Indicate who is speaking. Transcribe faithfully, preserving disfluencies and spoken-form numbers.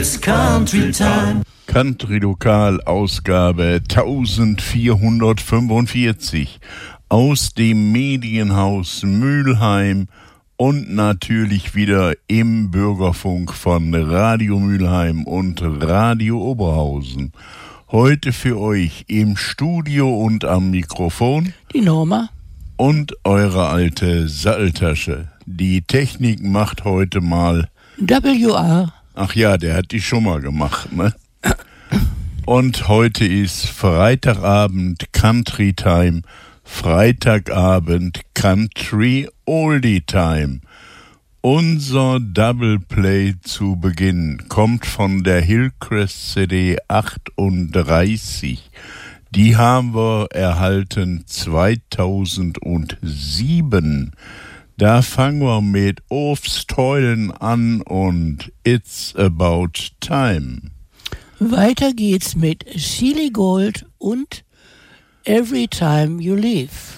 Speaker 1: Country Time.
Speaker 2: Country Lokal Ausgabe vierzehnhundertfünfundvierzig aus dem Medienhaus Mülheim und natürlich wieder im Bürgerfunk von Radio Mülheim und Radio Oberhausen. Heute für euch im Studio und am Mikrofon
Speaker 3: die Norma
Speaker 2: und eure alte Satteltasche. Die Technik macht heute mal
Speaker 3: W R.
Speaker 2: Ach ja, der hat die schon mal gemacht, ne? Und heute ist Freitagabend Country Time, Freitagabend Country Oldie Time. Unser Double Play zu Beginn kommt von der Hillcrest C D achtunddreißig. Die haben wir erhalten zweitausendsieben. Da fangen wir mit Ofsteulen an und It's About Time.
Speaker 3: Weiter geht's mit Sealy Gold und Every Time You Leave.